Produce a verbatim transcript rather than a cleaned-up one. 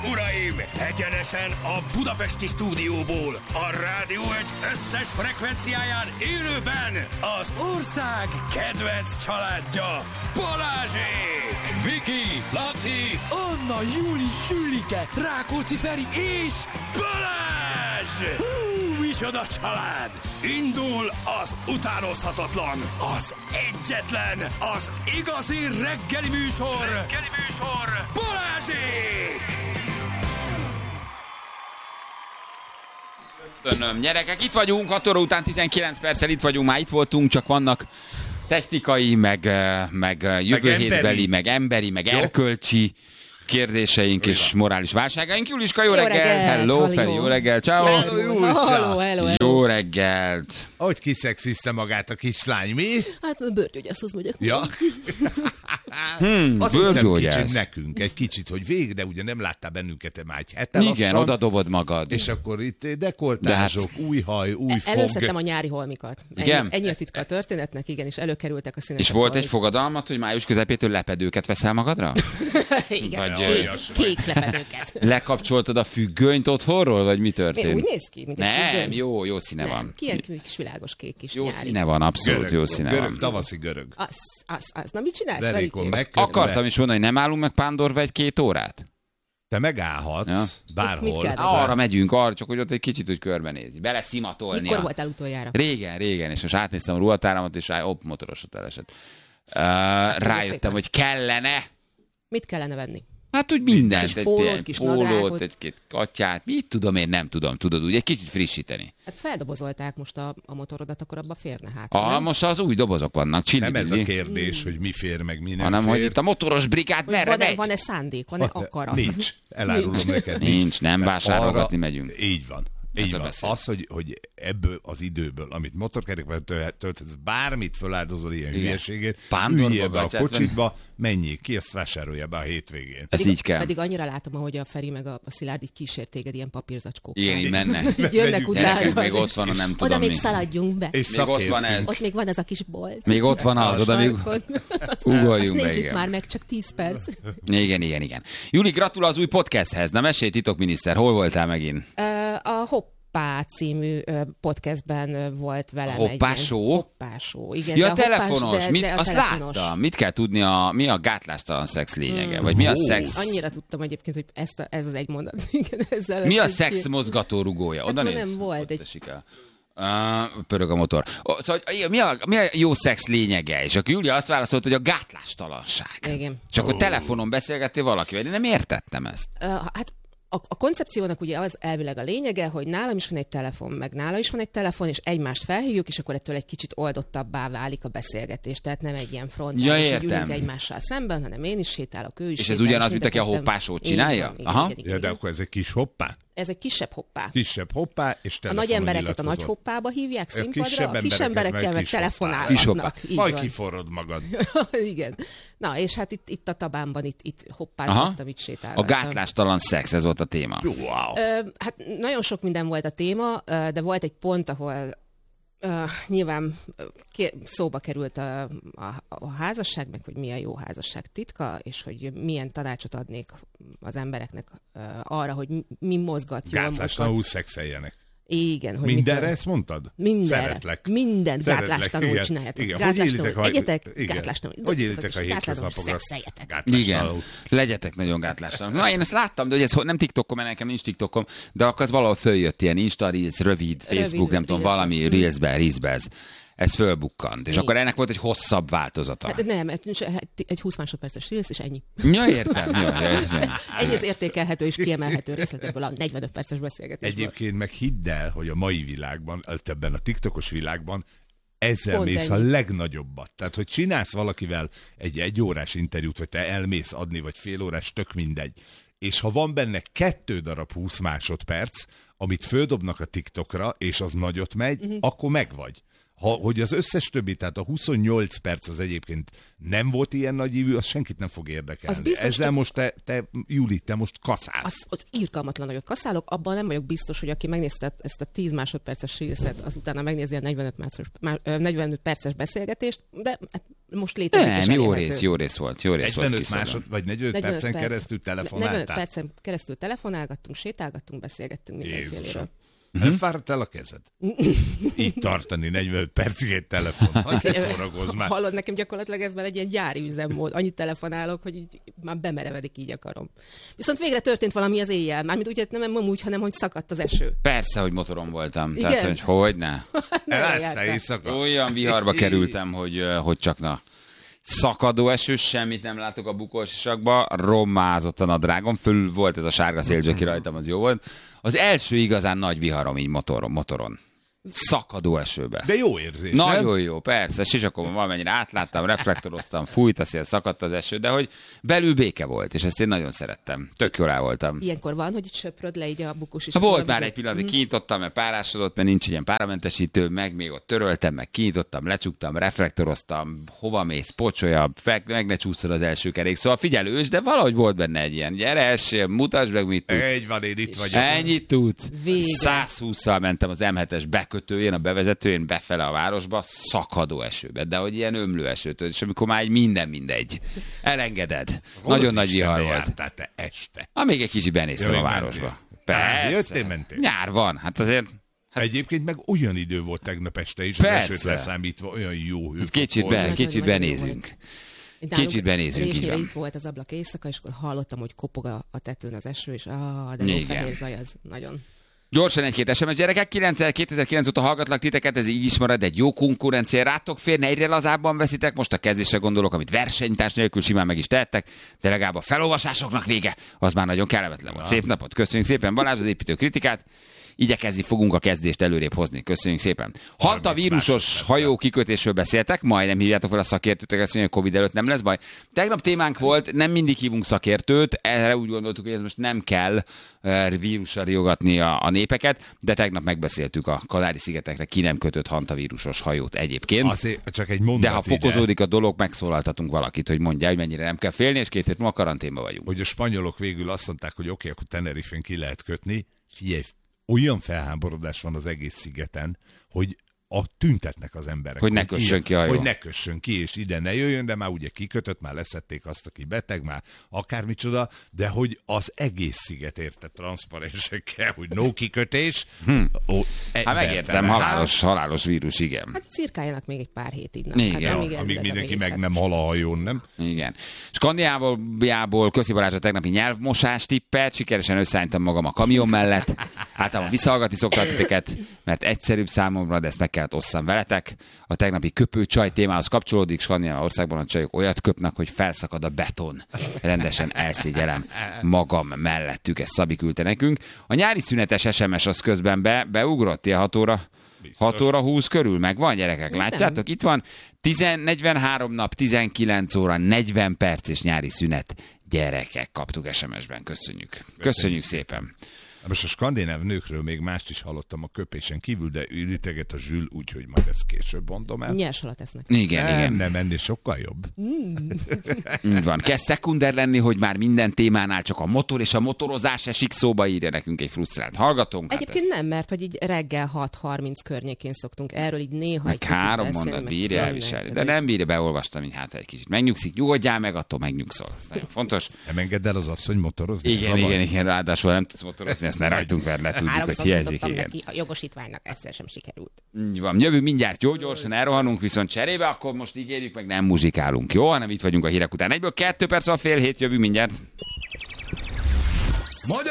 uraim! Egyenesen a budapesti stúdióból, a Rádió egy összes frekvenciáján élőben az ország kedvenc családja, Balázsék! Viki, Laci, Anna, Júli, Sülike, Rákóczi Feri és Balázs! Hú, micsoda család! Indul az utánozhatatlan, az egyetlen, az igazi reggeli műsor, reggeli műsor, Balázsék! Köszönöm, gyerekek, itt vagyunk, hat óra után tizenkilenc perccel itt vagyunk, már itt voltunk, csak vannak technikai, meg, meg jövő meg hétbeli, emberi. meg emberi, meg jó? erkölcsi kérdéseink jó. és morális válságaink. Juliska, jó, jó reggel! reggelt! Hello, Hello. Feri, jó reggel! Ciao. Hello, hello, hello. Jó reggelt! Hogy kiszexizte magát a kislány, mi? Hát bőrgyógyászhoz megyek. Ja. hmm, Azt hittem kicsit nekünk, egy kicsit, hogy végig, de ugye nem láttál bennünket már egy hete igen, oda dobod magad. És akkor itt dekoltázsok, hát... új haj, új fog. Előszedtem a nyári holmikat. Igen? Ennyi, ennyi a titka a történetnek, igen, és előkerültek a színesek. És volt egy fogadalmat, hogy május közepétől lepedőket veszel magadra? Igen, vagy, kék, kék lepedőket. Lekapcsoltad a függönyt otthonról, vagy mi történt? Úgy néz ki, mint egy Nem, függöny. jó, jó színe nem, van. Ilyen kis világos kék kis Jó nyári. színe van, abszolút görög, jó színe görög, van. Tavaszi görög. Az, az, az. Na mit csinálsz? Verikon, akartam is mondani, hogy nem állunk meg Pándorba egy két órát? Te megállhatsz, ja. bárhol. Ah, arra megyünk, arra, csak hogy ott egy kicsit úgy körbenézni. Bele szimatolnia. Mikor voltál utoljára? Régen, régen, és most átnéztem a ruhatáramat, és rá, hopp, motorosot elesett. Uh, rájöttem, hogy kellene. Mit kellene venni? Hát úgy mindent, kis egy pólót, ilyen kis pólót, nadrágot. egy-két katyát, mit tudom én, nem tudom, tudod, úgy egy kicsit frissíteni. Hát feldobozolták most a, a motorodat, akkor abba férne hát. Ah, most az új dobozok vannak, csinálni. Nem ez a kérdés, hogy mi fér meg, mi nem hanem, fér. hogy itt a motoros brigád merre van-e, megy? van-e szándék, van-e akarat? Nincs, elárulom neked. Nincs, nincs nem vásárolgatni megyünk. Így van. Így van. Az, hogy, hogy ebből az időből, amit motorkerékben töltesz, bármit feláldozol ilyen igen. hülyeségért, üljél be a kocsitba, menjél ki, azt vásárolja be a hétvégén. Ez így kell. Pedig annyira látom, hogy a Feri meg a, a Szilárd így kísért téged ilyen papírzacskókkal. Igen, így mennek. Így jönnek utána. Még ott van, a nem tudom oda még mi. szaladjunk be. És még ott van ez. Ott még van ez a kis bolt. Még ott van az, oda még ugorjunk be, igen. Már meg csak tíz perc. Igen, igen, igen. Júli, gratulál az új podcasthez. Na mesélj, titokminiszter, hol voltál megint? A Hopp Hoppá című podcastben volt velem Hoppá egy show? Hoppá show, igen. Ja, de telefonos, hoppás, de, mit, de a azt telefonos. láttam. Mit kell tudni, a, mi a gátlástalan szex lényege? Hmm. Vagy mi a oh. szex? Annyira tudtam egyébként, hogy ezt a, ez az egy mondat. Igen, ezzel mi a szex ki... mozgató rugója? Oda hát, néz? nem volt egy... Uh, pörög a motor. Oh, szóval mi a, mi a jó szex lényege? És akkor Júlia azt válaszolt, hogy a gátlástalanság. Igen. Csak oh. a telefonon beszélgettél valakivel, de nem értettem ezt. Uh, hát A, a koncepciónak ugye az elvileg a lényege, hogy nálam is van egy telefon, meg nála is van egy telefon, és egymást felhívjuk, és akkor ettől egy kicsit oldottabbá válik a beszélgetés. Tehát nem egy ilyen frontális, ja, hogy ülünk egymással szemben, hanem én is sétálok, ő is és sétál. És ez ugyanaz, mint aki a hoppásót csinálja? Igen, Aha. igen, igen, ja, de akkor ez egy kis hoppá? Ez egy kisebb hoppá. Kisebb hoppá, és a nagy embereket a nagy hoppába hívják színpadra, a kis emberekkel meg telefonálnak. Majd kiforrod magad. Igen. Na, és hát itt, itt a Tabánban itt, itt hoppázottam, itt sétálgattam. A gátlástalan szex, ez volt a téma. Wow. Ö, hát nagyon sok minden volt a téma, de volt egy pont, ahol Uh, nyilván ké- szóba került a, a, a házasság, meg hogy milyen jó házasság titka, és hogy milyen tanácsot adnék az embereknek uh, arra, hogy mi mozgat, jól mozgat. Gátlástalanul szexeljenek. Igen. Hogy mindenre mikor... ezt mondtad? Mindenre. Szeretlek. Mindent gátlástalanul csináljátok. Igen. Gátlástalanul Hogy egyetek, gátlástalanul. Hogy élitek a hétköznapokat? Igen. Legyetek nagyon gátlástalanul. Na, én ezt láttam, de hogy ez nem TikTokom, mert nekem nincs TikTokom, de akkor az valahol följött ilyen Insta Reels, rövid, Facebook, rövid, nem tudom, valami Reelsbe, Reelsbe ez. Ez fölbukkant. És igen. Akkor ennek volt egy hosszabb változata. Hát nem, egy húsz másodperces Reels, és ennyi. Ja, értem. Jó, értem. Ennyi az értékelhető és kiemelhető részletekből a negyvenöt perces beszélgetésből. Egyébként meg hidd el, hogy a mai világban, ebben a TikTokos világban ezzel pont mész ennyi. A legnagyobbat. Tehát, hogy csinálsz valakivel egy egyórás interjút, vagy te elmész adni, vagy fél órás, tök mindegy. És ha van benne kettő darab húsz másodperc, amit földobnak a TikTokra, és az nagyot megy, uh-huh. akkor megvagy. Ha, hogy az összes többi, tehát a huszonnyolc perc az egyébként nem volt ilyen nagy ívű, az senkit nem fog érdekelni. Biztos, ezzel te... most te, te, Júli, te most kaszálsz. Az, az irgalmatlan nagyot kaszálok, abban nem vagyok biztos, hogy aki megnézte ezt a tíz másodperces részet, az utána megnézi a negyvenöt perces beszélgetést, de most létezik. Nem, jó rész, jó rész volt. Jó rész negyvenöt másod, vagy negyvenöt percen perc. keresztül telefonáltál? negyvenöt percen keresztül telefonálgattunk, sétálgattunk, beszélgettünk mindenféléről. Nem fáradt el a kezed? Így tartani negyvenöt percig egy telefont. Hogy szórakozz már. Hallod, nekem gyakorlatilag ez már egy ilyen gyári üzemmód. Annyit telefonálok, hogy így már bemerevedik így a karom. Viszont végre történt valami az éjjel. Mármint úgy, nem úgy, hanem hogy szakadt az eső. Persze, hogy motoron voltam. Igen? Tehát, hogy hogyne. Eláztál éjszaka. Olyan viharba kerültem, hogy, hogy csak na. Szakadó eső, semmit nem látok a bukósisakba, rommázott a nadrágom, fölül volt ez a sárga szélzseki rajtam, az jó volt. Az első igazán nagy viharom így motoron. motoron. Szakadó esőbe. De jó érzés, Nagyon nem? jó, persze. Sisakomban valamennyire átláttam, reflektoroztam, fújt a szél, szakadt az eső, de hogy belül béke volt, és ezt én nagyon szerettem. Tök jól rá voltam. Ilyenkor van, hogy söpröd le így a bukós is. Ha volt már egy pillanat, hogy kinyitottam, mert párásodott, mert nincs ilyen páramentesítő, meg még ott töröltem, meg kinyitottam, lecsuktam, reflektoroztam, hova mész, pocsolja, meg ne csúszol az első kerék. Szóval figyelős, de valahogy volt benne egy ilyen. Gyere, essél, mutasd meg, mit tudsz. Egy van, én itt vagyok. Ennyit tudsz. száz hússzal mentem az em hetes bekötőjén, a bevezetőjén befele a városba, szakadó esőbe, de hogy ilyen ömlő esőt, és amikor már egy minden mindegy. Elengeded. Hol Nagyon nagy vihar volt. Te este. Ha még egy kicsit benéztem a városba. Persze. Jöttél, mentél? Nyár van, hát azért... Hát... Egyébként meg olyan idő volt tegnap este is, Persze. az esőt leszámítva, olyan jó hőfok Kicsit, be, kicsit benézünk. Kicsit benézünk, így van. Itt volt az ablak éjszaka, és akkor hallottam, hogy kopog a, a tetőn az eső, és ah, de jó fehér zaj, az nagyon... Gyorsan egy-két es em es, gyerekek, kétezer-kilenc óta hallgatlak titeket, ez így is marad, egy jó konkurencia, rátok férne, egyre lazábban veszitek, most a kezdésre gondolok, amit versenytárs nélkül simán meg is tehettek, de legalább a felolvasásoknak vége, az már nagyon kellemetlen volt. Szép napot, köszönjük szépen Balázs az építő kritikát, igyekezni fogunk a kezdést előrébb hozni, köszönjük szépen. Hantavírusos hajó kikötésről beszéltek, majdnem hívjátok fel a szakértőt, azt mondja, hogy Covid előtt nem lesz baj. Tegnap témánk volt, nem mindig hívunk szakértőt, erre úgy gondoltuk, hogy ez most nem kell vírussal riogatni a, a népeket, de tegnap megbeszéltük a Kanári-szigetekre ki nem kötött hantavírusos hajót egyébként. Azért csak egy mondat de ha fokozódik a dolog, megszólaltatunk valakit, hogy mondja, hogy mennyire nem kell félni, és két hét múlva karanténban vagyunk. Hogy a spanyolok végül azt mondták, hogy oké, okay, akkor Tenerife-n ki lehet kötni. Figyelj, olyan felháborodás van az egész szigeten, hogy a tüntetnek az emberek. Hogy ne kössön ki a hajó. Hogy ne kössön ki, és ide ne jöjjön, de már ugye kikötött, már leszették azt, aki beteg, már akármicsoda, de hogy az egész sziget érte transzparensekkel, hogy no kikötés. Hm. Ó, hát megértem, halálos, halálos vírus, igen. Hát cirkáljanak még egy pár hétig, nem? Igen. Hát, ja, amíg mindenki meg nem hal a hajón, nem? Igen. Skandináviából Köszi Balázs a tegnapi nyelvmosás tippet, sikeresen összeállítom magam a kamion mellett. Általában visszahallgatni szoktam titeket, mert egyszerűbb számomra, de ezt meg kellett osszam veletek. A tegnapi köpő csaj témához kapcsolódik, Skandináv országban a csajok olyat köpnek, hogy felszakad a beton. Rendesen elszégyelem magam mellettük, ezt Szabi küldte nekünk. A nyári szünetes es em es az közben be, beugrott ilyen hat óra, hat óra húsz körül, meg van, gyerekek, látjátok? Itt van tíz, negyvenhárom nap, tizenkilenc óra, negyven perc és nyári szünet. Gyerekek, kaptuk es em es-ben, köszönjük. Köszönjük, köszönjük szépen. Most a skandináv nőkről még mást is hallottam a köpésen kívül, de üriteget a Zsül, úgyhogy majd ezt később mondom el. Nyersalat esznek. Igen, nem, igen. Nem, ennél sokkal jobb. Mm. Van. Kezd szekunder lenni, hogy már minden témánál csak a motor és a motorozás esik szóba, írja nekünk egy frusztrált hallgatónk. Egyébként hát nem, mert hogy így reggel hat harminc környékén szoktunk erről így néha meg egy kicsit három beszélni, mondat meg bírja elviselni, de nem bírja, beolvastam így hát egy kicsit. Megnyugszik, nyugodjál meg, attól megnyugszol. Ez nagyon fontos. Nem engedd el az asszony motorozni? Igen, igen, igen, ráadásul nem tudsz motorozni, ezt ne rajtunk ver, ne tudjuk, hogy hiányzik, igen. Neki, a jogosítványnak egyszer sem sikerült. Így van, jövünk mindjárt, jó gyorsan elrohanunk, viszont cserébe, akkor most ígérjük, meg nem muzsikálunk, jó? Hanem itt vagyunk a hírek után. Egyből kettő perc van, fél hét, jövünk mindjárt.